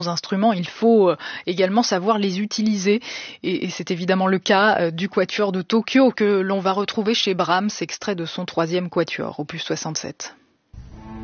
instruments, il faut également savoir les utiliser. Et c'est évidemment le cas du Quatuor de Tokyo que l'on va retrouver chez Brahms, extrait de son 3e Quatuor, opus 67.